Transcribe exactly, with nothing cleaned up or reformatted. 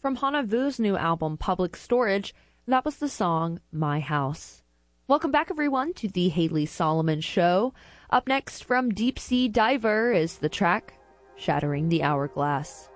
From Hana Vu's new album, Public Storage, that was the song My House. Welcome back, everyone, to the Haley Solomon Show. Up next from Deep Sea Diver is the track Shattering the Hourglass.